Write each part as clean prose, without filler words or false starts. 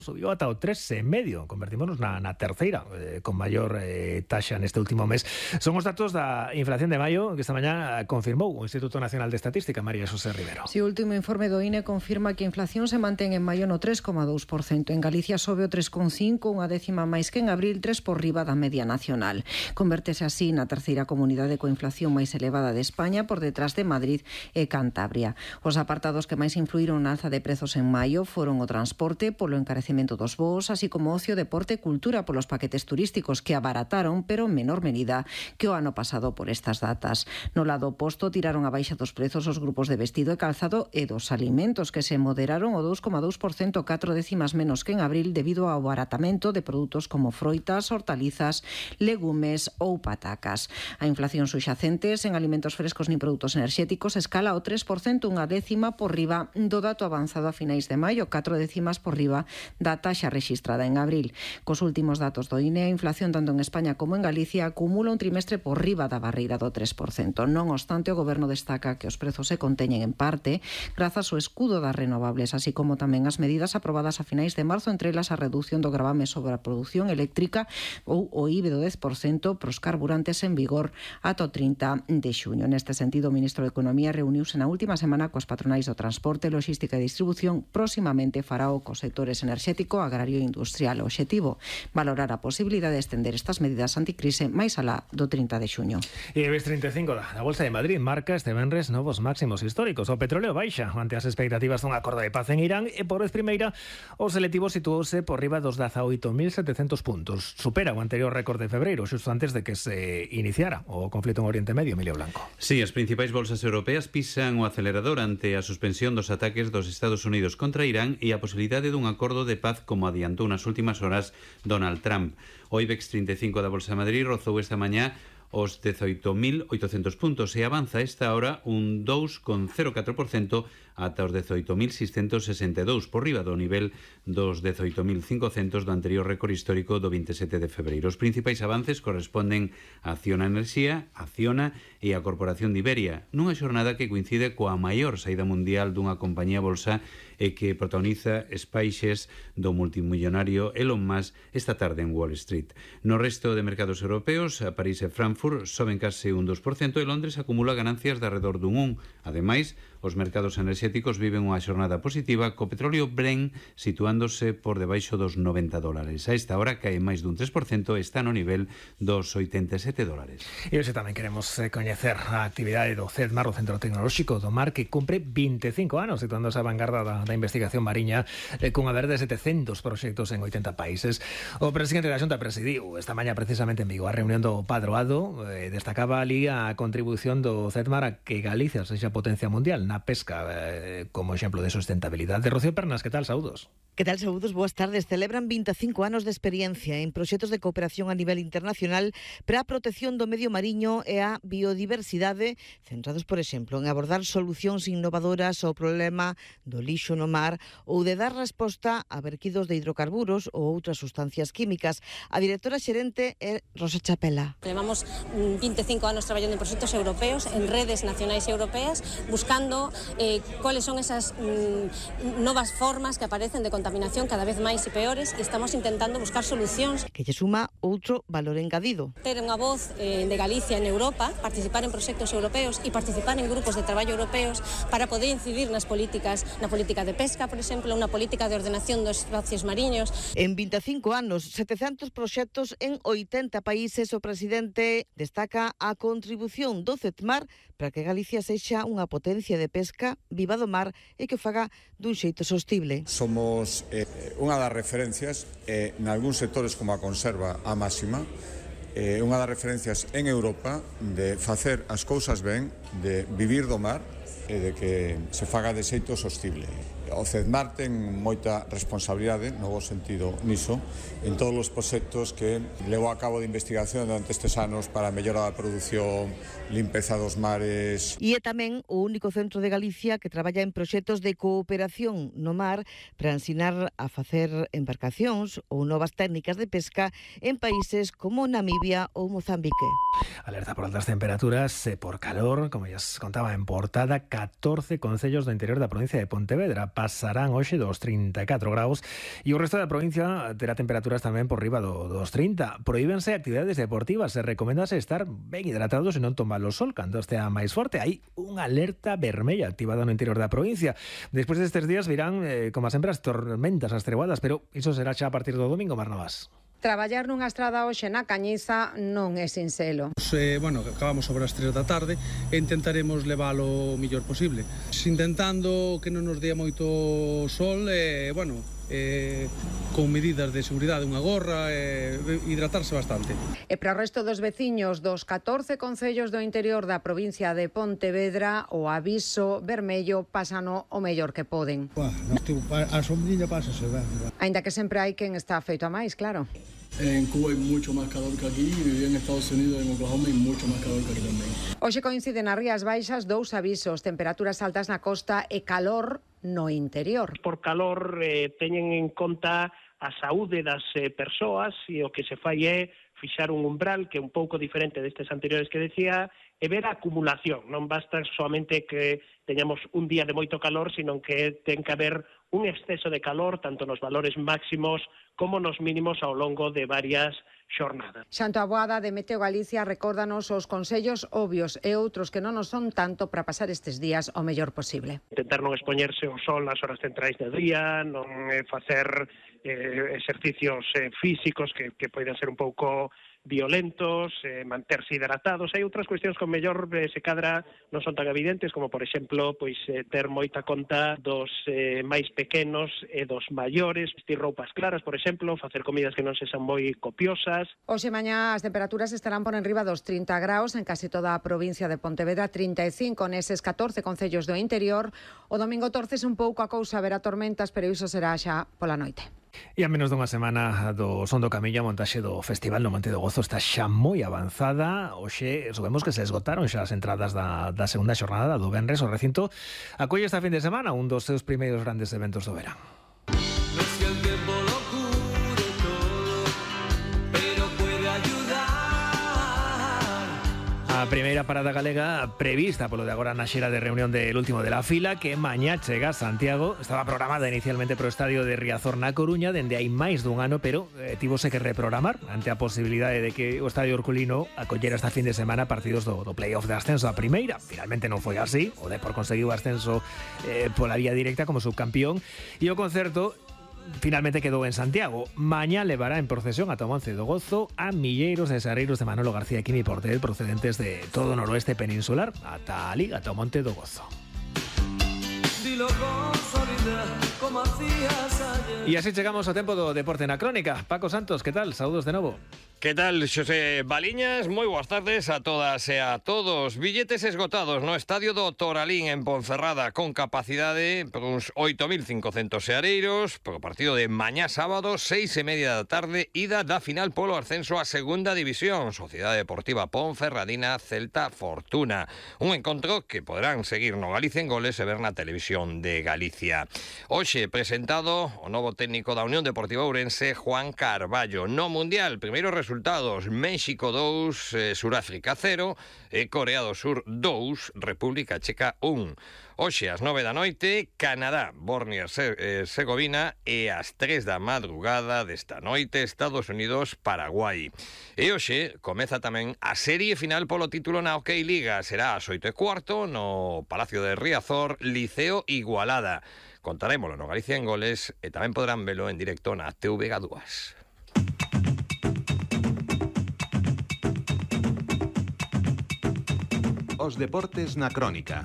subiu ata o 3,5, convertímonos na terceira con maior taxa neste último mes. Son os datos da inflación de maio que esta mañá confirmou o Instituto Nacional de Estatística, María Xosé Rivero. O último informe do INE confirma que a inflación se mantén en maio no 3,2%. En Galicia sobe o 3,5%, unha décima máis que en abril, 3 por riba da media nacional. Convértese así na terceira comunidade coa inflación máis elevada de España, por detrás de Madrid e Cantabria. Os apartados que máis influíron na alza de prezos en maio foron o transporte, polo encarecemento dos voos, así como ocio, deporte e cultura polos paquetes turísticos que abarataron, pero en menor medida que o ano pasado por estas datas. No lado oposto, tiraron a baixa dos prezos os grupos de vestido e calzado e dos alimentos, que se moderaron o 2,2%, 4 décimas menos que en abril, debido ao abaratamento de produtos como froitas, hortalizas, legumes ou patacas. A inflación subxacente sen alimentos frescos nin produtos enerxéticos escala o 3%, unha décima por riba do dato avanzado a finais de maio, 4 décimas por riba da taxa rexistrada en abril. Cos últimos datos do INE, a inflación tanto en España como en Galicia acumula un trimestre por riba da barreira do 3%. Non obstante, o Goberno destaca que os prezos se conteñen en parte grazas ao escudo das renovables, así como tamén as medidas aprobadas a finais de marzo, entre elas a reducción do gravame sobre a produción eléctrica ou o IBE do 10% pros carburantes en vigor ata o 30 de xuño. Neste sentido, o ministro de Economía reuniuse na última semana coas patronais do transporte, logística e distribución. Próximamente fará o cos sectores enerxéticos, agrario e industrial. O obxectivo, valorar a posibilidade de estender estas medidas anticrise máis alá do 30 de xuño. E IBEX 35 da Bolsa de Madrid marca este venres novos máximos históricos. O petróleo baixa ante as expectativas dun acordo de paz en Irán e por vez primeira o selectivo situouse por riba dos 18.700 puntos. Supera o anterior récord de febreiro, xusto antes de que se iniciara o conflito en Oriente Medio. Emilio Blanco. Sí, as principais bolsas europeas pisan o acelerador ante a suspensión dos ataques dos Estados Unidos contra Irán e a posibilidade dun acordo de paz, como adiantou nas últimas horas Donald Trump. O IBEX 35 da Bolsa de Madrid rozou esta mañá os 18.800 puntos e avanza esta hora un 2,04% ata os 18.662, por riba do nivel dos 18.500 do anterior récord histórico do 27 de febreiro. Os principais avances corresponden a Acciona Enerxía, Acciona e a Corporación de Iberia, nunha xornada que coincide coa maior saída mundial dunha compañía bolsa e que protagoniza espaixes do multimillonario Elon Musk esta tarde en Wall Street. No resto de mercados europeos, a París e Frankfurt soben case un 2% e Londres acumula ganancias de arredor dun 1%. Ademais, os mercados enerxéticos viven unha xornada positiva co petróleo Brent situándose por debaixo dos $90. A esta hora cae máis dun 3% e está no nivel dos $87. E hoxe tamén queremos coñecer a actividade do CEDMAR, o Centro Tecnolóxico do Mar, que cumpre 25 anos situándose a vanguarda da investigación mariña cunha verde de 700 proxectos en 80 países. O presidente da Xunta presidiu esta mañá precisamente en Vigo a reunión do Padroado. Destacaba ali a contribución do CEDMAR a que Galicia sexa potencia mundial na pesca como exemplo de sustentabilidade. Rocío Pernas, que tal? Saúdos. Que tal, saúdos, boas tardes. Celebran 25 anos de experiencia en proxectos de cooperación a nivel internacional para a protección do medio mariño e a biodiversidade, centrados, por exemplo, en abordar solucións innovadoras ao problema do lixo no mar ou de dar resposta a verquidos de hidrocarburos ou outras sustancias químicas. A directora xerente é Rosa Chapela. Levamos 25 anos traballando en proxectos europeos, en redes nacionais e europeas, buscando cuáles son esas novas formas que aparecen de contaminación cada vez máis e peores, e estamos intentando buscar solucións. Que lle suma outro valor engadido. Ter unha voz de Galicia en Europa, participar en proxectos europeos e participar en grupos de traballo europeos para poder incidir nas políticas, na política de pesca, por exemplo, unha política de ordenación dos espacios mariños. En 25 anos, 700 proxectos en 80 países, o presidente destaca a contribución do CEDMAR para que Galicia sexa unha potencia de pesca viva do mar e que faga dun xeito sostible. Somos unha das referencias en algúns sectores como a conserva a máxima, unha das referencias en Europa de facer as cousas ben, de vivir do mar e de que se faga de xeito sostible. O CEDMAR ten moita responsabilidade, no bo sentido niso, en todos os proxectos que levou a cabo de investigación durante estes anos para a mellora da produción, limpeza dos mares. E é tamén o único centro de Galicia que traballa en proxectos de cooperación no mar para ensinar a facer embarcacións ou novas técnicas de pesca en países como Namibia ou Mozambique. Alerta por altas temperaturas e por calor, como ya os contaba en portada, 14 concellos do interior da provincia de Pontevedra. pasarán hoxe dos 34 graus e o resto da provincia terá temperaturas tamén por riba dos 30. Prohíbense actividades deportivas, se recomendase estar ben hidratados e non tomar o sol cando estea máis forte. Hai unha alerta vermella activada no interior da provincia. Despois destes días virán, como sempre, as tormentas, as treguadas, pero iso será xa a partir do domingo, Mar Novas. Traballar nunha estrada hoxe na Cañiza non é sinxelo. Acabamos sobre as 3 da tarde e intentaremos leválo o mellor posible. Intentando que non nos dea moito sol con medidas de seguridade, unha gorra, hidratarse bastante. E para o resto dos veciños dos 14 concellos do interior da provincia de Pontevedra, o aviso vermello pásano o mellor que poden. A sombriña pásase ben. Aínda que sempre hai quen está feito a máis, claro. En Cuba hay mucho más calor que aquí, y viví en Estados Unidos, en Oklahoma, y mucho más calor que aquí tamén. Hoxe coinciden nas Rías Baixas dous avisos, temperaturas altas na costa e calor no interior. Por calor teñen en conta a saúde das persoas e o que se fai é fixar un umbral que é un pouco diferente destes anteriores que decía e ver a acumulación. Non basta soamente que teñamos un día de moito calor, sino que ten que haber un exceso de calor tanto nos valores máximos como nos mínimos ao longo de varias xornadas. Xanto Aboada de Meteo Galicia recórdanos os consellos obvios e outros que non nos son tanto para pasar estes días o mellor posible. Intentar non expoñerse ao sol nas horas centrais do día, non facer exercicios físicos que poden ser un pouco violentos, manterse hidratados. Hai outras cuestións con mellor se cadra non son tan evidentes, como por exemplo ter moita conta dos máis pequenos e dos maiores, vestir roupas claras, por exemplo, facer comidas que non sexan moi copiosas. Hoxe mañá as temperaturas estarán por enriba dos 30 graus en casi toda a provincia de Pontevedra, 35 neses 14 concellos do interior. O domingo torces un pouco a cousa, haberá tormentas, pero iso será xa pola noite. E a menos dunha semana do Son do Camiño, a montaxe do Festival no Monte do Gozo está xa moi avanzada. Hoxe sabemos que se esgotaron xa as entradas da segunda xornada do venres. O recinto acolle esta fin de semana un dos seus primeiros grandes eventos do verán. A primeira parada galega prevista polo de agora na xera de reunión del último de la fila, que mañá chega a Santiago. Estaba programada inicialmente pro estadio de Riazor na Coruña dende hai máis dun ano, pero tivose que reprogramar ante a posibilidade de que o estadio urculino acollera esta fin de semana partidos do playoff de ascenso a primeira. Finalmente non foi así, o Depor conseguiu o ascenso pola vía directa como subcampeón e o concerto finalmente quedou en Santiago. Mañá levará en procesión ata o Monte do Gozo a milleiros de seareiros de Manolo García e Quimi Portel procedentes de todo o noroeste peninsular ata ali, ata o Monte do Gozo. E así chegamos ao tempo do deporte na crónica. Paco Santos, que tal? Saúdos de novo. Que tal, Xosé Baliñas? Moi boas tardes a todas e a todos. Billetes esgotados no estadio do Toralín en Ponferrada con capacidade por uns 8.500 seareiros pro partido de mañá sábado, 6:30 da tarde, ida da final polo ascenso a segunda división, Sociedade Deportiva Ponferradina Celta Fortuna. Un encontro que poderán seguir no Galicia en Goles e ver na televisión de Galicia. Hoxe presentado o novo técnico da Unión Deportiva Ourense, Juan Carballo. No Mundial, primeiro resultados: México 2, Suráfrica 0 e Corea do Sur 2, República Checa 1. Hoxe ás 9 da noite, Canadá, Bosnia e Herzegovina, e ás 3 da madrugada desta noite, Estados Unidos, Paraguai. E hoxe comeza tamén a serie final polo título na OK Liga. Será ás 8:15 no Palacio de Riazor, Liceo Igualada. Contarémolo no Galicia en Goles e tamén podrán velo en directo na TVG2. Os deportes na crónica.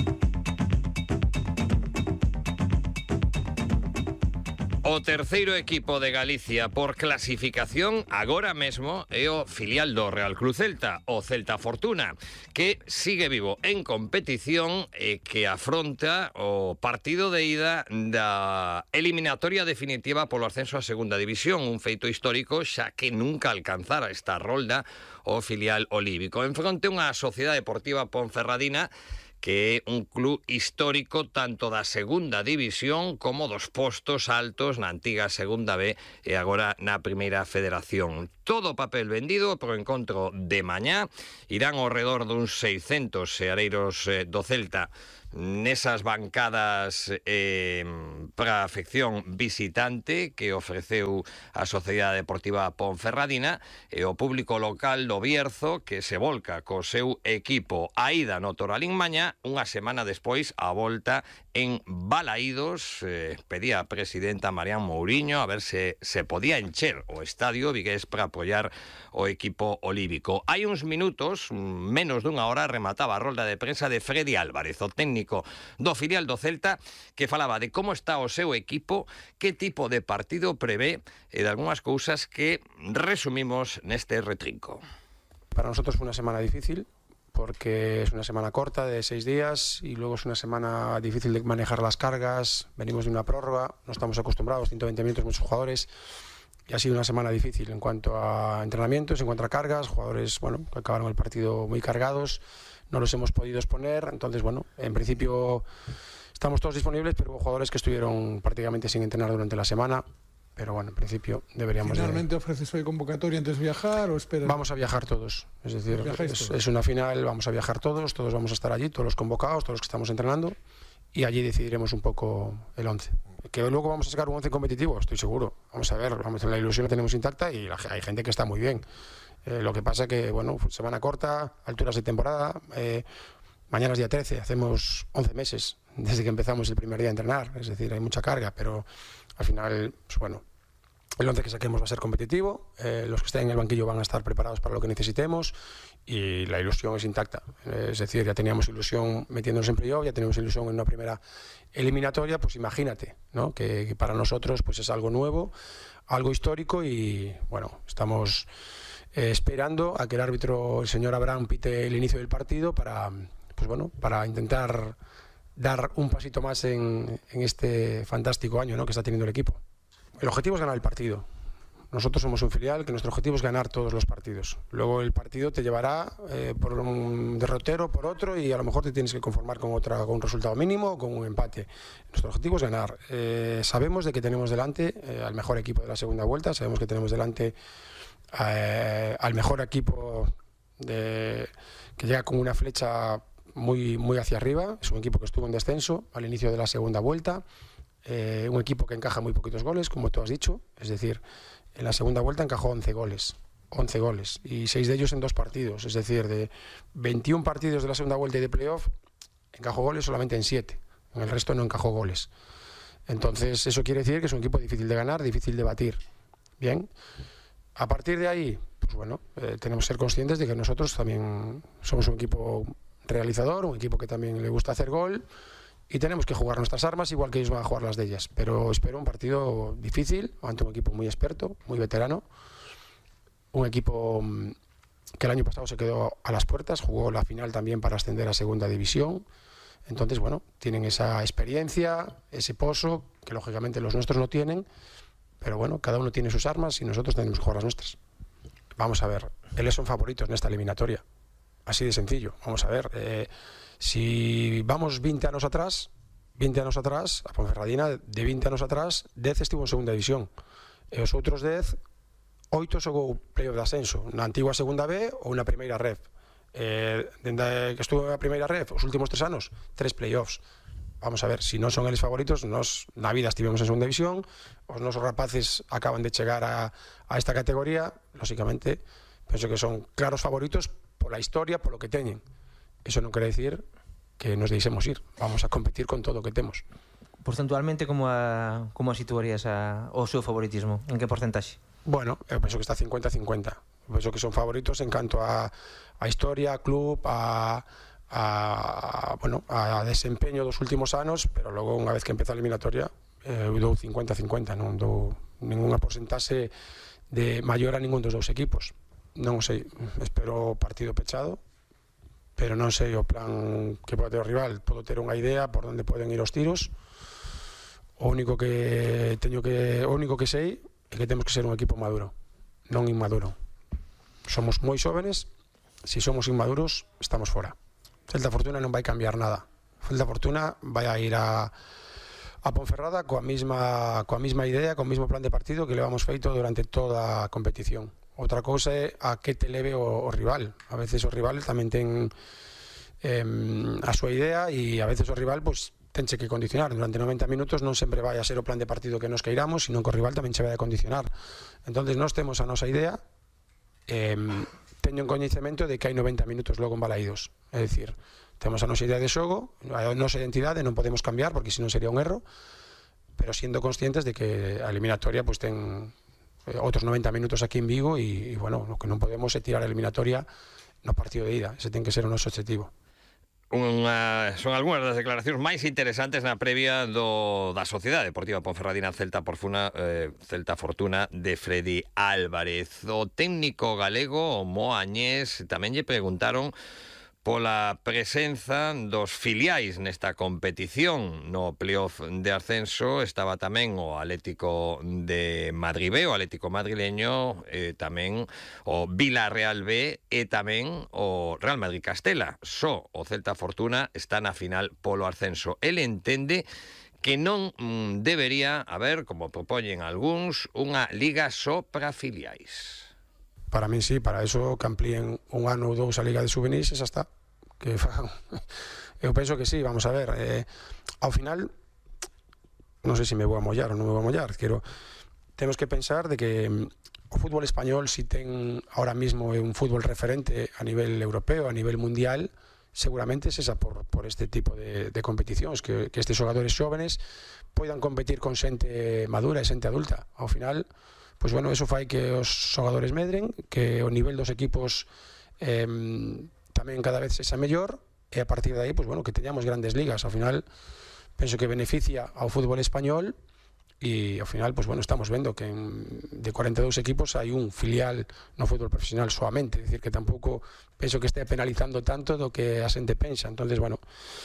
O terceiro equipo de Galicia por clasificación agora mesmo é o filial do Real Club Celta, o Celta Fortuna, que sigue vivo en competición e que afronta o partido de ida da eliminatoria definitiva polo ascenso a segunda división, un feito histórico xa que nunca alcanzara esta rolda o filial olívico. En fronte unha Sociedade Deportiva Ponferradina que é un club histórico tanto da segunda división como dos postos altos na antiga segunda B e agora na primeira federación. Todo papel vendido pro encontro de mañá. Irán ao redor duns 600 seareiros do Celta nesas bancadas para a afección visitante que ofreceu a Sociedade Deportiva Ponferradina e o público local do Bierzo que se volca co seu equipo. A ida no Toralín mañá, unha semana despois a volta en Balaídos. Pedía a presidenta Marián Mouriño a ver se podía encher o estadio vigués para apoiar o equipo olívico. Hai uns minutos, menos dunha hora, remataba a rolda de prensa de Freddy Álvarez, o técnico do filial do Celta, que falaba de como está o seu equipo, que tipo de partido prevé e de algunhas cousas que resumimos neste retrinco. Para nosotros fue una semana difícil, porque es una semana corta de 6 días y luego es una semana difícil de manejar las cargas. Venimos de una prórroga, no estamos acostumbrados, 120 minutos muchos jugadores, y ha sido una semana difícil en cuanto a entrenamientos, en cuanto a cargas. Jugadores, bueno, que acabaron el partido muy cargados, no los hemos podido exponer. Entonces, bueno, en principio estamos todos disponibles, pero hubo jugadores que estuvieron prácticamente sin entrenar durante la semana. Pero bueno, en principio deberíamos... ¿Finalmente ofreces hoy convocatoria antes de viajar o esperas? Vamos a viajar todos, es decir, es una final, vamos a viajar todos vamos a estar allí, todos los convocados, todos los que estamos entrenando, y allí decidiremos un poco el 11. Que luego vamos a sacar un 11 competitivo, estoy seguro. Vamos a ver, la ilusión la tenemos intacta y hay gente que está muy bien. Lo que pasa que, bueno, semana corta, alturas de temporada, mañana es día 13, hacemos 11 meses desde que empezamos el primer día a entrenar, es decir, hay mucha carga, pero al final, pues bueno, el 11 que saquemos va a ser competitivo, los que estén en el banquillo van a estar preparados para lo que necesitemos y la ilusión es intacta. Es decir, ya teníamos ilusión metiéndonos en playoff, ya teníamos ilusión en una primera eliminatoria, pues imagínate, ¿no? Que para nosotros pues es algo nuevo, algo histórico y bueno, estamos esperando a que el árbitro, el señor Abraham, pite el inicio del partido para, pues bueno, para intentar dar un pasito más en este fantástico año, ¿no?, que está teniendo el equipo. El objetivo es ganar el partido. Nosotros somos un filial que nuestro objetivo es ganar todos los partidos. Luego el partido te llevará por un derrotero, por otro, y a lo mejor te tienes que conformar con un resultado mínimo o con un empate. Nuestro objetivo es ganar. Sabemos de que tenemos delante al mejor equipo de la segunda vuelta, sabemos que tenemos delante al mejor equipo que llega con una flecha muy hacia arriba. Es un equipo que estuvo en descenso al inicio de la segunda vuelta, un equipo que encaja muy poquitos goles, como tú has dicho, es decir, en la segunda vuelta encajó 11 goles y 6 de ellos en 2 partidos, es decir, de 21 partidos de la segunda vuelta y de playoff encajó goles solamente en 7, en el resto no encajó goles. Entonces eso quiere decir que es un equipo difícil de ganar, difícil de batir. Bien, a partir de ahí, pues bueno, tenemos que ser conscientes de que nosotros también somos un equipo realizador, un equipo que también le gusta hacer gol, y tenemos que jugar nuestras armas igual que ellos van a jugar las de ellas. Pero espero un partido difícil ante un equipo muy experto, muy veterano, un equipo que el año pasado se quedó a las puertas, jugó la final también para ascender a segunda división. Entonces, bueno, tienen esa experiencia, ese pozo, que lógicamente los nuestros no tienen, pero bueno, cada uno tiene sus armas y nosotros tenemos que jugar las nuestras. Vamos a ver, ellos son favoritos en esta eliminatoria. Así de sencillo. Vamos a ver, si vamos 20 años atrás, a Ponferradina, de 20 años atrás, 10 estuvo en segunda división. E os outros 10, 8 xogou playoff de ascenso, na antigua segunda B ou na primeira ref. Dende que estuvo na primeira ref, os últimos 3 anos, 3 playoffs. Vamos a ver, si non son eles favoritos, nos na vida estivemos en segunda división, os nosos rapaces acaban de chegar a esta categoría, lógicamente, penso que son claros favoritos pola historia, polo que teñen. Eso non quere decir que nos deixemos ir. Vamos a competir con todo o que temos. Porcentualmente, como situarías o seu favoritismo? En que porcentaxe? Bueno, eu penso que está 50-50. Eu penso que son favoritos en canto a historia, a club, a desempeño dos últimos anos, pero logo, unha vez que empeza a eliminatoria, eu dou 50-50, non dou ninguna porcentaxe de maior a ningún dos dous equipos. Non sei, espero partido pechado, pero non sei o plan que pode ter o rival. Podo ter unha idea por onde poden ir os tiros. O único que sei é que temos que ser un equipo maduro, non inmaduro. Somos moi xóvenes, se somos inmaduros estamos fora. Celta Fortuna non vai cambiar nada. Celta Fortuna vai a ir a Ponferrada coa mesma idea, co mesmo plan de partido que levamos feito durante toda a competición. Outra cousa é a que te leve o rival. A veces o rival tamén ten a súa idea, e a veces o rival pois tenche que condicionar. Durante 90 minutos non sempre vai a ser o plan de partido que nos queiramos, sino que o rival tamén se vai a condicionar. Entonces nós temos a nosa idea, teño en coñecemento de que hai 90 minutos logo en Balaídos. É dicir, temos a nosa idea de xogo, a nosa identidade, non podemos cambiar porque senón sería un erro, pero siendo conscientes de que a eliminatoria pues ten outros 90 minutos aquí en Vigo e bueno, o que non podemos é tirar a eliminatoria no partido de ida. Ese ten que ser o noso objetivo. Son algunhas das declaracións máis interesantes na previa da Sociedade Deportiva Ponferradina Celta Fortuna de Freddy Álvarez. O técnico galego, o Moañés, tamén lle preguntaron pola presenza dos filiais nesta competición. No playoff de ascenso estaba tamén o Atlético de Madrid B, o Atlético madrileño, tamén o Villarreal B e tamén o Real Madrid Castela. Só o Celta Fortuna está na final polo ascenso. El entende que non debería haber, como propoñen algúns, unha liga só para filiais. Para mí sí, para eso que amplíen un ano ou dous a Liga de Juvenis, esa está. Que eu penso que sí, vamos a ver. Ao final, non sei se me vou a mollar ou non me vou a mollar, temos que pensar de que o fútbol español si ten ahora mismo un fútbol referente a nivel europeo, a nivel mundial, seguramente es esa por este tipo de competicións, que estes xogadores xóvenes poidan competir con xente madura e xente adulta. Ao final, pois bueno, eso fai que os xogadores medren, que o nivel dos equipos tamén cada vez sexa mellor, e a partir de aí, pois bueno, que teñamos grandes ligas. Ao final, penso que beneficia ao fútbol español, e ao final, pois bueno, estamos vendo que de 42 equipos hai un filial no fútbol profesional soamente, é dicir, que tampouco penso que este penalizando tanto do que a xente pensa. Entonces, bueno,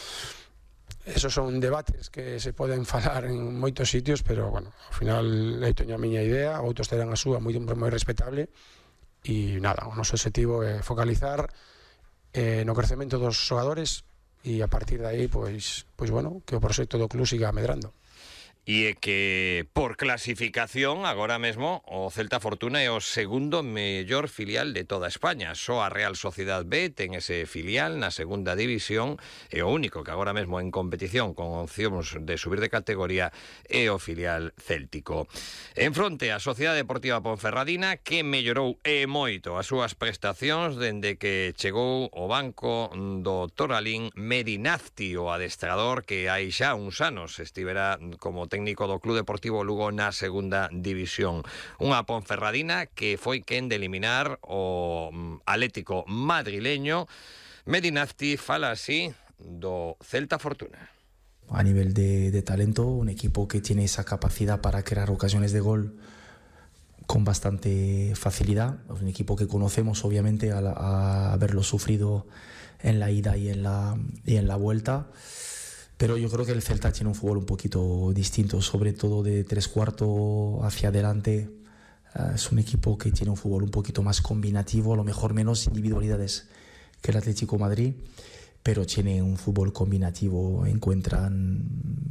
esos son debates que se poden falar en moitos sitios, pero, bueno, ao final eu teño a miña idea, outros terán a súa moi respetable, e nada, o noso objetivo é focalizar no crecemento dos xogadores e a partir de aí, pois bueno, que o proxecto do club siga medrando. E que por clasificación agora mesmo o Celta Fortuna é o segundo mellor filial de toda España. Só a Real Sociedad B ten ese filial na segunda división, e o único que agora mesmo en competición con opcións de subir de categoría é o filial céltico. En fronte a Sociedade Deportiva Ponferradina, que mellorou e moito as súas prestacións dende que chegou o banco do Toralín Medinafti, o adestrador que hai xa uns anos estivera como técnico do Club Deportivo Lugo na segunda división. Unha Ponferradina que foi quen de eliminar o Atlético madrileño. Medinafti fala así do Celta Fortuna. A nivel de talento, un equipo que tiene esa capacidad para crear ocasiones de gol con bastante facilidad. Es un equipo que conocemos obviamente a haberlo sufrido en la ida y en la vuelta. Pero yo creo que el Celta tiene un fútbol un poquito distinto, sobre todo de tres cuartos hacia adelante. Es un equipo que tiene un fútbol un poquito más combinativo, a lo mejor menos individualidades que el Atlético de Madrid, pero tiene un fútbol combinativo. Encuentran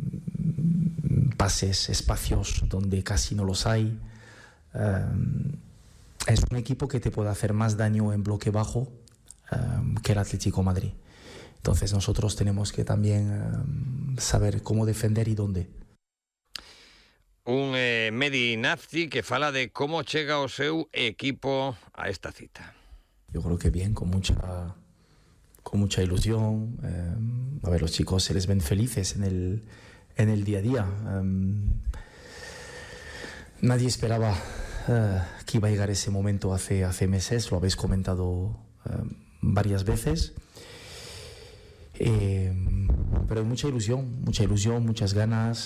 pases, espacios donde casi no los hay. Es un equipo que te puede hacer más daño en bloque bajo que el Atlético de Madrid. Entonces nosotros tenemos que también saber cómo defender y dónde. Un Medinafti que fala de cómo chega o seu equipo a esta cita. Yo creo que bien, con mucha ilusión. A ver, los chicos se les ven felices en el día a día. Nadie esperaba que iba a llegar ese momento hace meses, lo habéis comentado varias veces. Pero hay mucha ilusión, muchas ganas.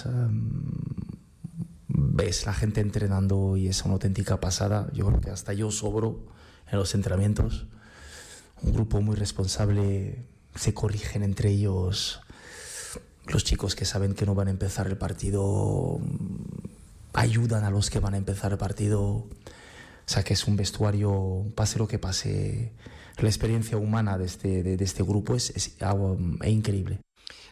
Ves la gente entrenando y es una auténtica pasada. Yo creo que hasta yo sobro en los entrenamientos. Un grupo muy responsable, se corrigen entre ellos. Los chicos que saben que no van a empezar el partido ayudan a los que van a empezar el partido. O sea que es un vestuario, pase lo que pase. La experiencia humana de este grupo es increíble.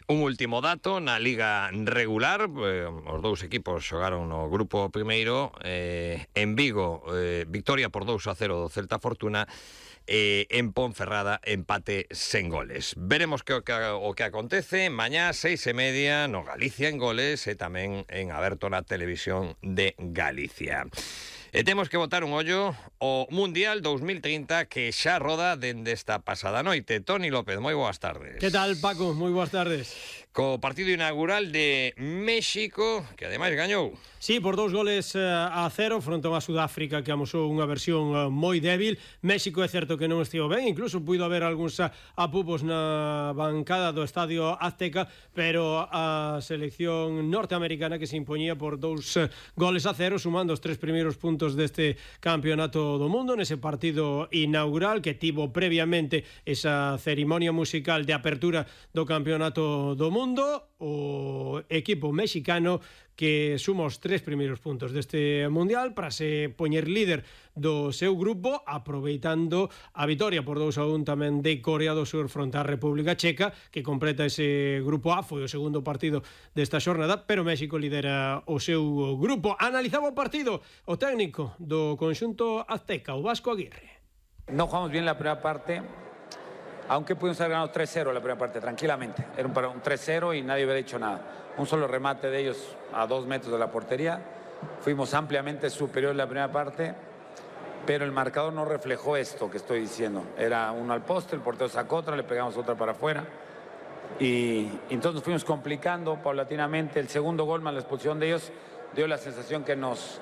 Un último dato, na Liga regular, os dous equipos xogaron no grupo primeiro, en Vigo, victoria por 2-0 do Celta Fortuna, en Ponferrada, empate sen goles. Veremos o que acontece mañá 6:30 no Galicia en Goles e tamén en aberto na televisión de Galicia. E temos que botar un ollo ao Mundial 2030 que xa roda dende esta pasada noite. Toni López, moi boas tardes. Que tal, Paco? Moi boas tardes. Co partido inaugural de México, que ademais gañou. Sí, por 2-0 fronte a Sudáfrica, que amosou unha versión moi débil. México é certo que non estivo ben, incluso puido haber algúns apupos na bancada do Estadio Azteca, pero a selección norteamericana que se impoñía por 2-0, sumando os 3 primeiros puntos deste campeonato do mundo, nese partido inaugural que tivo previamente esa cerimonia musical de apertura do campeonato do mundo. O equipo mexicano que suma os 3 primeiros puntos deste Mundial para se poñer líder do seu grupo, aproveitando a vitoria por 2-1 tamén de Corea do Sur fronte á República Checa, que completa ese grupo A. Foi o segundo partido desta xornada, pero México lidera o seu grupo. Analizaba o partido o técnico do conxunto azteca, o Vasco Aguirre. No jugamos bien la primera parte, aunque pudimos haber ganado 3-0 la primera parte, tranquilamente. Era un 3-0 y nadie hubiera dicho nada. Un solo remate de ellos a 2 metros de la portería. Fuimos ampliamente superiores en la primera parte, pero el marcador no reflejó esto que estoy diciendo. Era uno al poste, el portero sacó otra, le pegamos otra para afuera. Y entonces nos fuimos complicando paulatinamente. El segundo gol más la expulsión de ellos dio la sensación que nos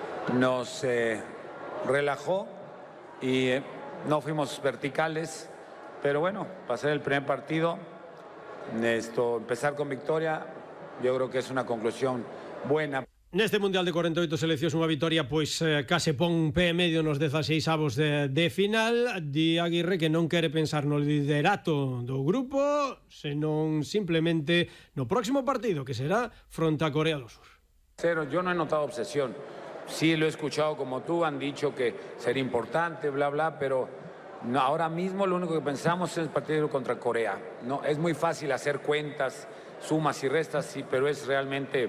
relajó y no fuimos verticales. Pero bueno, pasar el primer partido, empezar con victoria, yo creo que es una conclusión buena. Neste Mundial de 48 seleccións unha vitoria pois case pon un pé e medio nos 16 avos de final. Di Aguirre que non quere pensar no liderato do grupo, senón simplemente no próximo partido, que será fronte a Corea do Sur. Yo no he notado obsesión. Sí lo he escuchado como tú, han dicho que sería importante, bla, bla, pero no, ahora mismo lo único que pensamos es el partido contra Corea. No, es muy fácil hacer cuentas, sumas y restas, sí, pero es realmente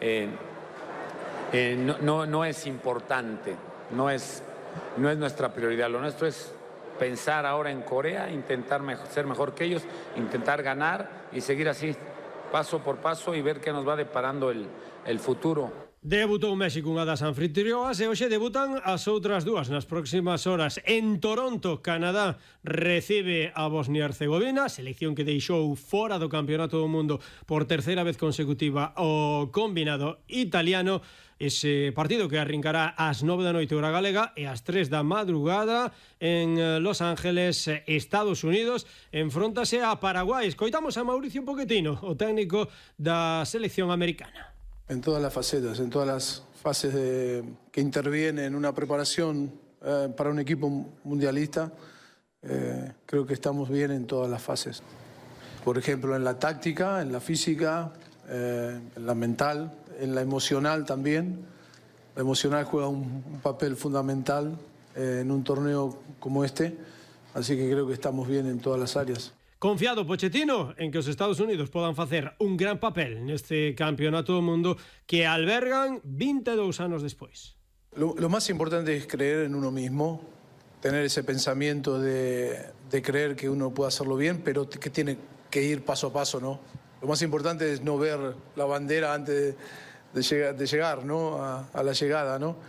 no es importante, no es nuestra prioridad. Lo nuestro es pensar ahora en Corea, intentar ser mejor que ellos, intentar ganar y seguir así paso por paso y ver qué nos va deparando el futuro. Debutou México unha das anfitrioas e hoxe debutan as outras dúas nas próximas horas. En Toronto, Canadá recibe a Bosnia-Herzegovina, selección que deixou fora do Campeonato do Mundo por terceira vez consecutiva o combinado italiano. Ese partido que arrincará ás 9 da noite hora galega e ás 3 da madrugada en Los Ángeles, Estados Unidos, enfróntase a Paraguai. Escoitamos a Mauricio Pochettino, o técnico da selección americana. En todas las facetas, en todas las fases que interviene en una preparación para un equipo mundialista, creo que estamos bien en todas las fases. Por ejemplo, en la táctica, en la física, en la mental, en la emocional también. La emocional juega un papel fundamental en un torneo como este, así que creo que estamos bien en todas las áreas. Confiado Pochettino en que os Estados Unidos podan facer un gran papel neste campeonato do mundo que albergan 22 anos despois. Lo más importante es creer en uno mismo, tener ese pensamiento de creer que uno puede hacerlo bien, pero que tiene que ir paso a paso, ¿no? Lo más importante es no ver la bandera antes de llegar, ¿no? a la llegada, ¿no?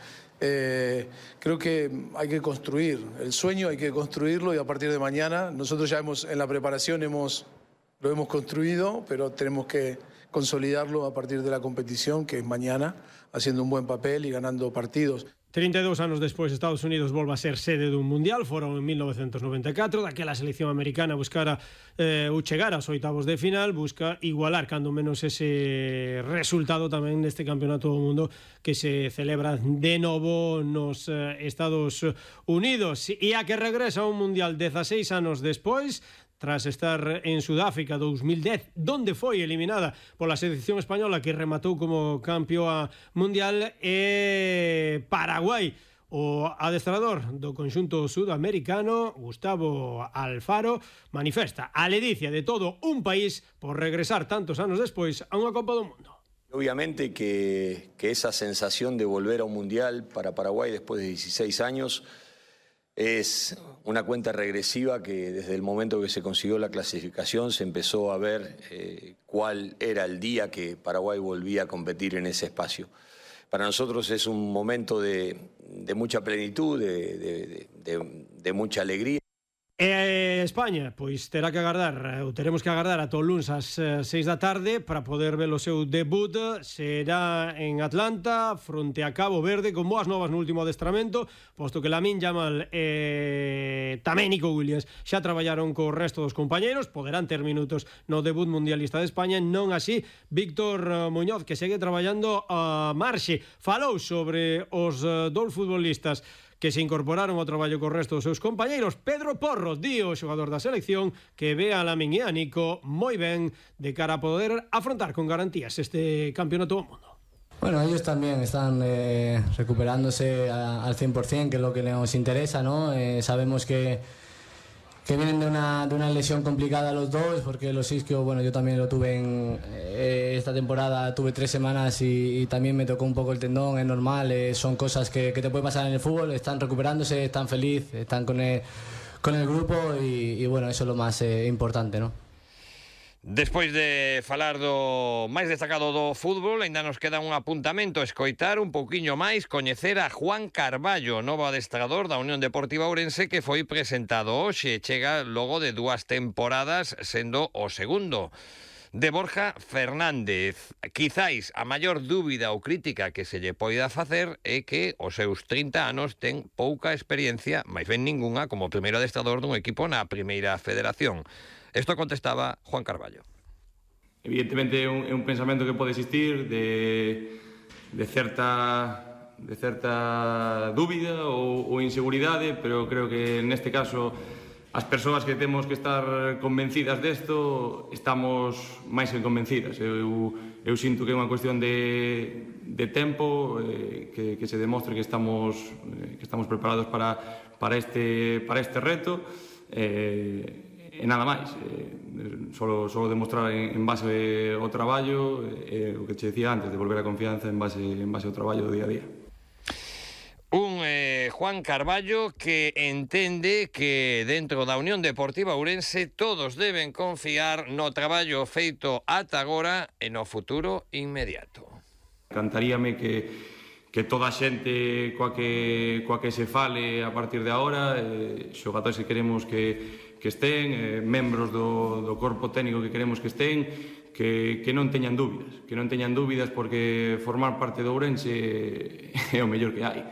Creo que hay que construir el sueño, hay que construirlo y a partir de mañana nosotros ya en la preparación lo hemos construido, pero tenemos que consolidarlo a partir de la competición, que es mañana, haciendo un buen papel y ganando partidos. 32 anos despois, Estados Unidos volve a ser sede dun mundial. Foron en 1994, daquela selección americana buscara chegar aos oitavos de final, busca igualar cando menos ese resultado tamén neste campeonato do mundo que se celebra de novo nos Estados Unidos. E a que regresa un mundial 16 anos despois, tras estar en Sudáfrica 2010, donde foi eliminada pola selección española que rematou como campeoa mundial, e Paraguai, O adestrador do conxunto sudamericano, Gustavo Alfaro, manifesta a ledicia de todo un país por regresar tantos anos despois a unha Copa do Mundo. Obviamente que esa sensación de volver a un mundial para Paraguay después de 16 años es una cuenta regresiva que desde el momento que se consiguió la clasificación se empezó a ver cuál era el día que Paraguay volvía a competir en ese espacio. Para nosotros es un momento de mucha plenitud, de mucha alegría. España, pois terá que agardar, ou teremos que agardar ata o luns ás 6 da tarde para poder ver o seu debut. Será en Atlanta, fronte a Cabo Verde, con boas novas no último adestramento, posto que Lamine Yamal e tamén Nico Williams xa traballaron co resto dos compañeiros, poderán ter minutos no debut mundialista de España, non así Víctor Muñoz, que segue traballando a marxe. Falou sobre os dous futbolistas que se incorporaron ao traballo co resto dos seus compañeiros. Pedro Porro, o xogador da selección, que ve a Lamine e a Nico moi ben de cara a poder afrontar con garantías este campeonato do mundo. Bueno, ellos también están recuperándose al 100%, que es lo que nos interesa, ¿no? Sabemos que vienen de una lesión complicada los dos, porque los isquios, bueno, yo también lo tuve esta temporada, tuve 3 semanas y también me tocó un poco el tendón, es normal, son cosas que te puede pasar en el fútbol. Están recuperándose, están felices, están con el grupo y bueno, eso es lo más importante, ¿no? Despois de falar do máis destacado do fútbol, ainda nos queda un apuntamento, escoitar un pouquiño máis, coñecer a Juan Carballo, novo adestrador da Unión Deportiva Ourense, que foi presentado hoxe. Chega logo de 2 temporadas, sendo o segundo de Borja Fernández. Quizáis a maior dúbida ou crítica que se lle poida facer é que os seus 30 anos ten pouca experiencia, máis ben ningunha, como primeiro adestrador dun equipo na Primeira Federación. Esto contestaba Juan Carballo. Evidentemente é un pensamento que pode existir de certa dúbida ou inseguridade, pero creo que neste caso as persoas que temos que estar convencidas desto estamos máis que convencidas. Eu sinto que é unha cuestión de tempo, que se demostre que estamos preparados para este reto. E nada máis, solo demostrar en base ao traballo, o que che decía antes, de volver a confianza en base ao traballo do día a día. Un Juan Carballo que entende que dentro da Unión Deportiva Ourense todos deben confiar no traballo feito ata agora e no futuro inmediato. Encantaríame que toda a xente coa que se fale a partir de agora, xogadores que queremos que estén, membros do corpo técnico que queremos que estén, que non teñan dúbidas, porque formar parte do Ourense é o mellor que hai.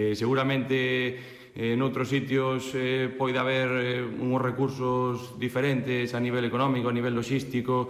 Seguramente noutros sitios pode haber uns recursos diferentes a nivel económico, a nivel logístico,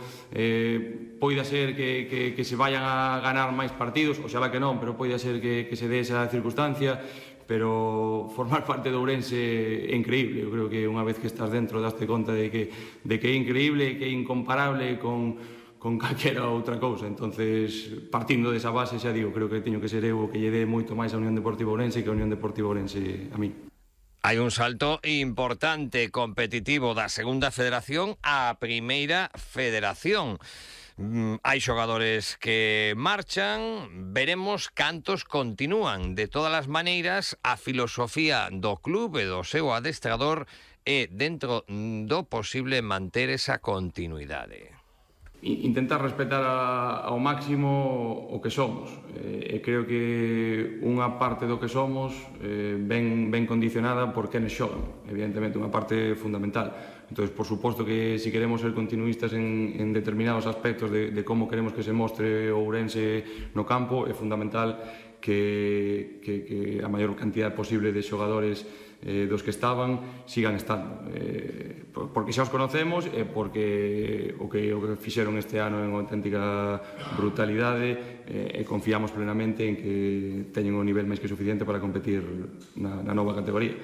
pode ser que se vayan a ganar máis partidos, oxalá que non, pero pode ser que se dé esa circunstancia. Pero formar parte do Ourense é increíble. Eu creo que unha vez que estás dentro daste conta de que é increíble, que é incomparable con calquera outra cousa. Entonces, partindo desa base, xa digo, creo que teño que ser eu que lle dé moito máis a Unión Deportiva Ourense que a Unión Deportiva Ourense a mí. Hai un salto importante competitivo da Segunda Federación á Primeira Federación. Hai xogadores que marchan, veremos cantos continúan. De todas as maneiras, a filosofía do club e do seu adestrador é, dentro do posible, manter esa continuidade. Intentar respetar ao máximo o que somos. E creo que unha parte do que somos ben condicionada por quenes xogan. Evidentemente, unha parte fundamental. Entón, por suposto que se queremos ser continuistas en determinados aspectos de como queremos que se mostre o Ourense no campo, é fundamental que a maior cantidad posible de xogadores dos que estaban sigan estando, porque xa os conocemos e porque o que fixeron este ano é unha auténtica brutalidade, e confiamos plenamente en que teñen un nivel máis que suficiente para competir na nova categoría.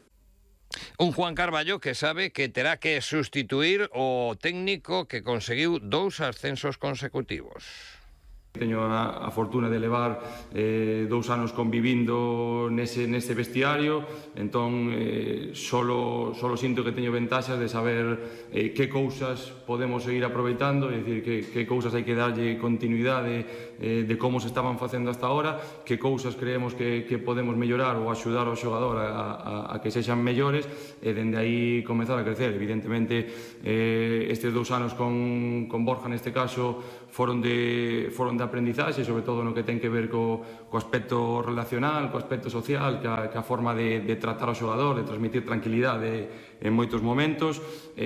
Un Juan Carballo que sabe que terá que sustituir o técnico que conseguiu 2 ascensos consecutivos. Teño a fortuna de levar 2 anos convivindo nese vestiario, entón solo sinto que teño ventaxas de saber que cousas podemos seguir aproveitando, é dicir, que cousas hai que darlle continuidade de como se estaban facendo hasta ahora, que cousas creemos que podemos mellorar ou axudar ao xogador a que sexan mellores, e dende aí comezar a crecer. Evidentemente, estes 2 anos con Borja neste caso foron de aprendizaxe, sobre todo no que ten que ver co aspecto relacional, co aspecto social, que a forma de tratar ao xogador, de transmitir tranquilidade en moitos momentos.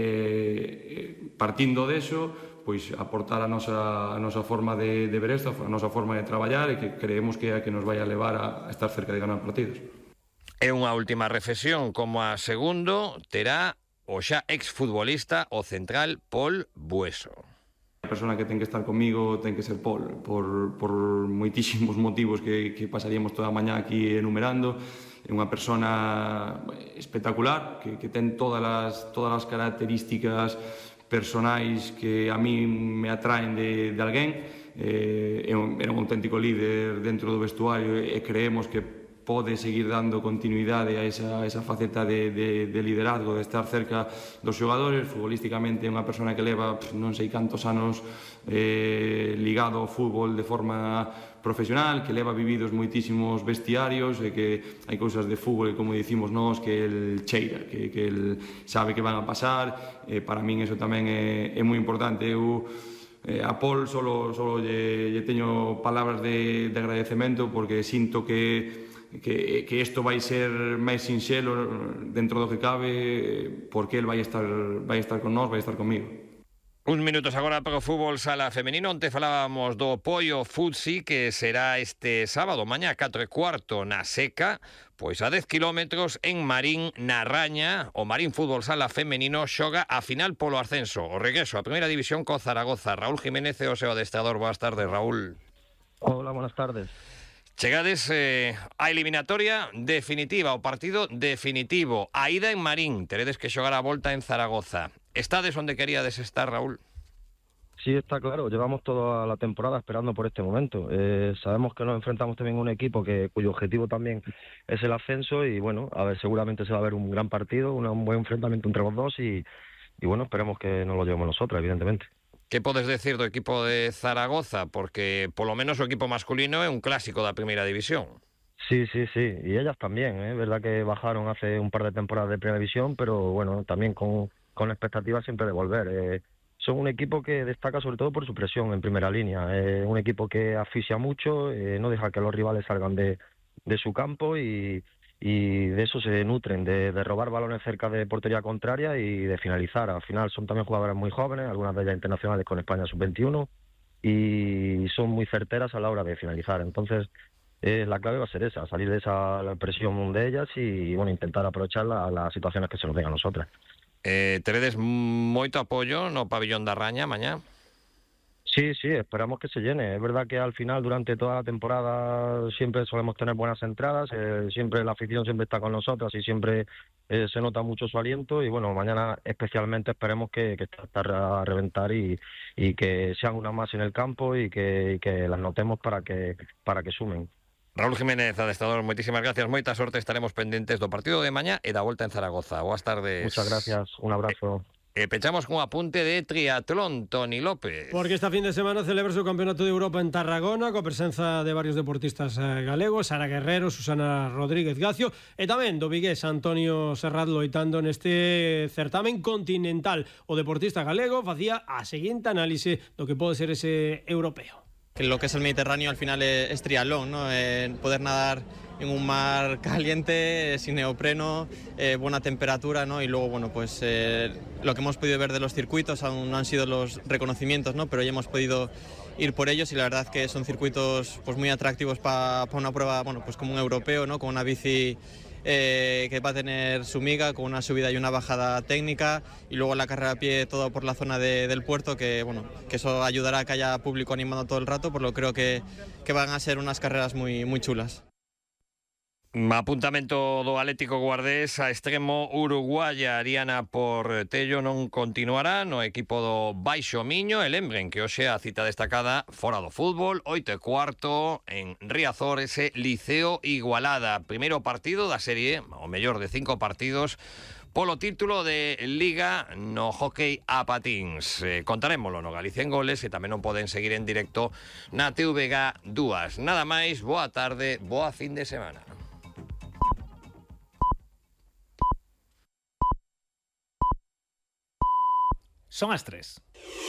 Partindo deso, pois aportar a nosa forma de ver isto, a nosa forma de traballar, e que creemos que é a que nos vai a levar a estar cerca de ganar partidos. E unha última reflexión, como a segundo terá o xa exfutbolista, o central Pol Bueso. A persona que ten que estar comigo ten que ser Pol, por moitísimos motivos que pasaríamos toda a mañá aquí enumerando. É unha persona espectacular, que ten todas as características personais que a mí me atraen de alguén. Era un auténtico líder dentro do vestuario e creemos que pode seguir dando continuidade a esa faceta de liderazgo, de estar cerca dos xogadores. Futbolísticamente é unha persona que leva non sei cantos anos ligado ao fútbol de forma profesional, que leva vividos moitísimos vestiarios, e que hai cousas de fútbol, como dicimos nós, que el cheira, que el sabe que van a pasar. Para min eso tamén é moi importante. Eu a Pol solo lle teño palabras de agradecemento, porque sinto que isto vai ser máis sinxelo dentro do que cabe, porque el vai estar con nós, vai estar comigo. Uns minutos agora para o fútbol sala femenino, onte falábamos do Poio Futsi, que será este sábado, mañá 4:15 na Seca, pois a 10 kilómetros en Marín, na Raña. O Marín Fútbol Sala femenino xoga a final polo ascenso, o regreso a primeira división co Zaragoza. Raúl Jiménez é o seu adestrador. Boas tardes, Raúl. Hola, buenas tardes. Chegades a eliminatoria definitiva, o partido definitivo, a ida en Marín, teredes que xogar a volta en Zaragoza. Estades onde queríades estar, Raúl? Sí, está claro, llevamos toda la temporada esperando por este momento. Sabemos que nos enfrentamos también a un equipo cuyo objetivo también es el ascenso, y bueno, a ver, seguramente se va a ver un gran partido, un buen enfrentamiento entre los dos, y bueno, esperemos que nos lo llevemos nosotros, evidentemente. Que podes decir do equipo de Zaragoza? Porque polo menos o equipo masculino é un clásico da primeira división. Sí, y ellas también, es verdad que bajaron hace un par de temporadas de primera división, pero bueno, también con expectativas siempre de volver. Son un equipo que destaca sobre todo por su presión en primera línea, un equipo que asfixia mucho, no deja que los rivales salgan de su campo, y de eso se nutren, de robar balones cerca de portería contraria y de finalizar. Al final son también jugadoras muy jóvenes, algunas de ellas internacionales con España sub-21, y son muy certeras a la hora de finalizar. Entonces la clave va a ser esa, salir de esa presión de ellas y bueno, intentar aprovechar las situaciones que se nos den a nosotras. Teredes moito apoio no pabillón da Raña mañá? Sí, esperamos que se llene. Es verdad que al final, durante toda la temporada, siempre solemos tener buenas entradas, siempre la afición siempre está con nosotras y siempre se nota mucho su aliento, y bueno, mañana especialmente esperemos que esté a reventar y que sean una más en el campo y que las notemos para que sumen. Raúl Jiménez, adestrador, moitísimas gracias, moita sorte, estaremos pendentes do partido de mañá e da volta en Zaragoza. Boas tardes. Muchas gracias, un abrazo. Pechamos con un apunte de triatlón, Toni López. Porque esta fin de semana celebra o Campeonato de Europa en Tarragona, coa presenza de varios deportistas galegos, Sara Guerrero, Susana Rodríguez Gacio, e tamén do vigués Antonio Serrat loitando neste certamen continental. O deportista galego facía a seguinte análise do que pode ser ese europeo. Que lo que es el Mediterráneo al final es triatlón, ¿no? Poder nadar en un mar caliente, sin neopreno, buena temperatura, ¿no? Y luego, bueno, pues lo que hemos podido ver de los circuitos aún no han sido los reconocimientos, ¿no? Pero ya hemos podido ir por ellos, y la verdad que son circuitos pues muy atractivos para una prueba, bueno, pues como un europeo, ¿no? Con una bici que va a tener su miga, con una subida y una bajada técnica, y luego la carrera a pie todo por la zona del puerto, que bueno, que eso ayudará a que haya público animando todo el rato, por lo que creo que van a ser unas carreras muy, muy chulas. Apuntamento do Atlético Guardés a extremo uruguaya. Ariana Portello non continuará no equipo do Baixo Miño. E lembren que hoxe a cita destacada fora do fútbol, 8:15 en Riazor, ese Liceo Igualada. Primeiro partido da serie, o mellor de 5 partidos, polo título de Liga no hockey a patíns. Contarémolo no Galicia en Goles, e tamén non poden seguir en directo na TVG 2. Nada máis, boa tarde, boa fin de semana. Son as 3.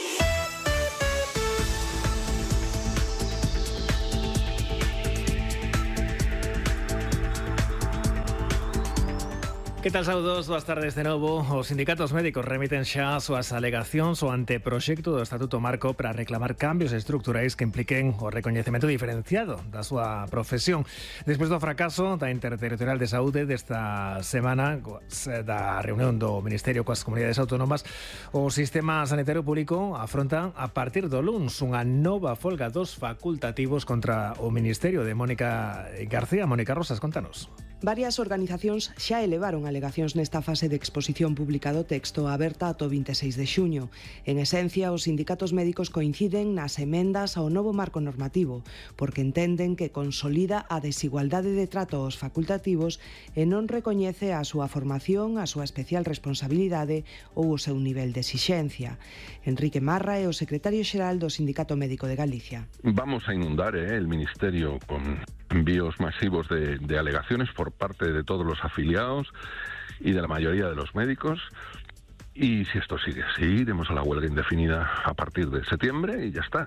Que tal, saúdos, boas tardes de novo. Os sindicatos médicos remiten xa as súas alegacións ao anteproxecto do Estatuto Marco para reclamar cambios estruturais que impliquen o recoñecemento diferenciado da súa profesión. Despois do fracaso da Interterritorial de Saúde desta semana, da reunión do Ministerio coas comunidades autónomas, o sistema sanitario público afronta a partir do luns unha nova folga dos facultativos contra o Ministerio de Mónica García. Mónica Rosas, contanos. Varias organizacións xa elevaron alegacións nesta fase de exposición pública do texto aberta ata o 26 de xuño. En esencia, os sindicatos médicos coinciden nas emendas ao novo marco normativo, porque entenden que consolida a desigualdade de trato aos facultativos e non recoñece a súa formación, a súa especial responsabilidade ou o seu nivel de exixencia. Enrique Marra é o secretario xeral do Sindicato Médico de Galicia. Vamos a inundar el Ministerio con envíos masivos de alegaciones por parte de todos los afiliados y de la mayoría de los médicos, y si esto sigue así, iremos a la huelga indefinida a partir de septiembre y ya está,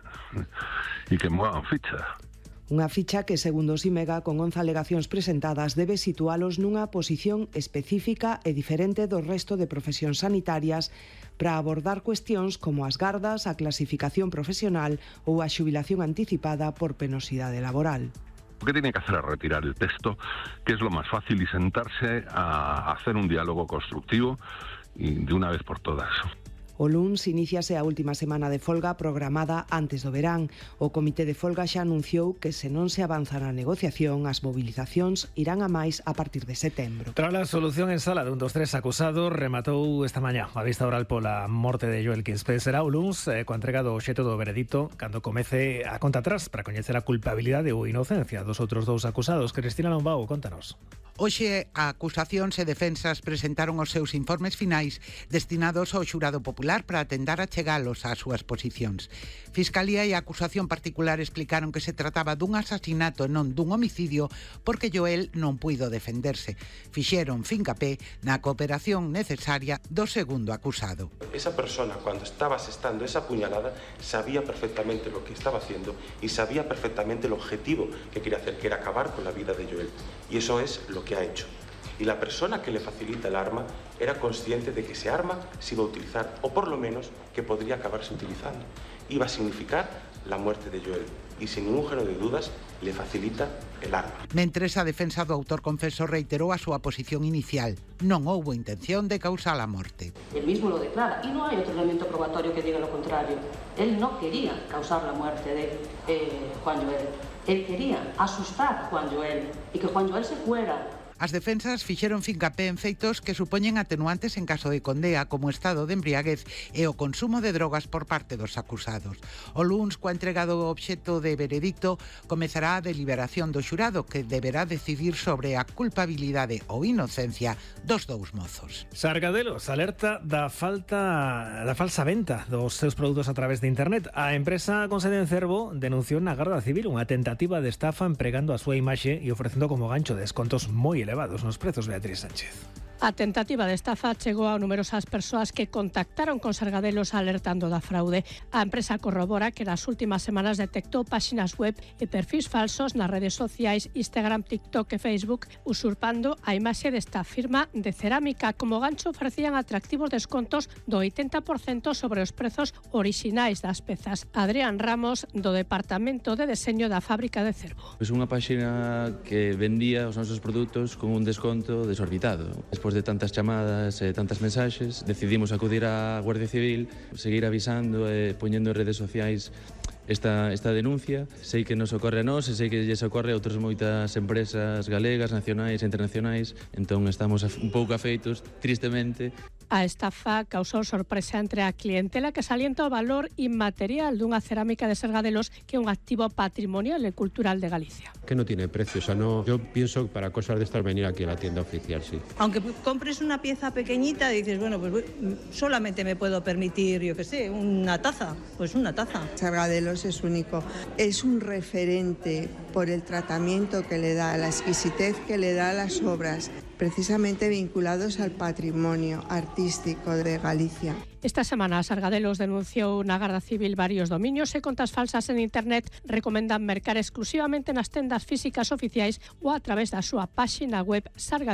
y que muevan ficha. Unha ficha que, segundo o Simega, con 11 alegacións presentadas, debe situalos nunha posición específica e diferente do resto de profesións sanitarias para abordar cuestións como as gardas, a clasificación profesional ou a xubilación anticipada por penosidade laboral. Lo que tiene que hacer es retirar el texto, que es lo más fácil, y sentarse a hacer un diálogo constructivo y de una vez por todas. O luns iníciase a última semana de folga programada antes do verán. O Comité de Folga xa anunciou que se non se avanza na negociación, as mobilizacións irán a máis a partir de setembro. Tras a solución en sala dun dos tres acusados, rematou esta mañá a vista oral pola morte de Joel Quispe. Será o luns coa entrega do obxecto do veredicto cando comece a conta atrás para coñecer a culpabilidade ou inocencia dos outros dous acusados. Cristina Lombao, contanos. Hoxe, a acusacións e defensas presentaron os seus informes finais destinados ao xurado popular para atendar a chegalos ás súas posicións. Fiscalía e a acusación particular explicaron que se trataba dun asasinato e non dun homicidio porque Joel non puido defenderse. Fixeron fincapé na cooperación necesaria do segundo acusado. Esa persona, cuando estaba asestando esa puñalada, sabía perfectamente lo que estaba haciendo y sabía perfectamente el objetivo que quería hacer, que era acabar con la vida de Joel. Y eso es lo que ha hecho. Y la persona que le facilita el arma era consciente de que ese arma se iba a utilizar, o por lo menos que podría acabarse utilizando. Iba a significar la muerte de Joel. Y sin ningún género de dudas le facilita el arma. Mentres a defensa do autor confeso reiterou a súa posición inicial. Non houbo intención de causar a morte. Él mismo lo declara y no hay otro elemento probatorio que diga lo contrario. Él no quería causar la muerte de Juan Joel. Él quería asustar a Juan Joel y que Juan Joel se fuera. As defensas fixeron fincapé en feitos que supoñen atenuantes en caso de condea, como o estado de embriaguez e o consumo de drogas por parte dos acusados. O luns, coa entrega do obxecto de veredicto, comezará a deliberación do xurado, que deberá decidir sobre a culpabilidade ou inocencia dos dous mozos. Sargadelos alerta da falsa venta dos seus produtos a través de internet. A empresa con sede en Cervo denunciou na Garda Civil unha tentativa de estafa empregando a súa imaxe e ofrecendo como gancho descontos moi elevados nos prezos. Beatriz Sánchez. A tentativa de estafa chegou a numerosas persoas que contactaron con Sargadelos alertando da fraude. A empresa corrobora que nas últimas semanas detectou páxinas web e perfis falsos nas redes sociais Instagram, TikTok e Facebook, usurpando a imaxe desta firma de cerámica. Como gancho ofrecían atractivos descontos do 80% sobre os prezos orixinais das pezas. Adrián Ramos, do Departamento de Deseño da Fábrica de Cervo. É unha páxina que vendía os nosos produtos con un desconto desorbitado. Despois de tantas chamadas e tantas mensaxes, decidimos acudir á Guardia Civil, seguir avisando e poñendo en redes sociais esta denuncia. Sei que nos ocorre a nós e sei que lles ocorre a outras moitas empresas galegas, nacionais e internacionais, entón estamos un pouco afeitos, tristemente. A estafa causou sorpresa entre a clientela que salienta o valor inmaterial dunha cerámica de Sargadelos que é un activo patrimonial e cultural de Galicia. Que no tiene precio, o sea, no, yo pienso que para cosas de estas venir aquí a la tienda oficial, sí. Aunque compres una pieza pequeñita, dices, bueno, pues solamente me puedo permitir, yo qué sé, una taza, pues una taza. Sargadelos es único, es un referente por el tratamiento que le da, la exquisitez que le da a las obras, precisamente vinculados al patrimonio artístico de Galicia. Esta semana Sargadelos denunciou na Garda Civil varios dominios e contas falsas en internet. Recomendan mercar exclusivamente nas tendas físicas oficiais ou a través da súa páxina web sargadelos.com.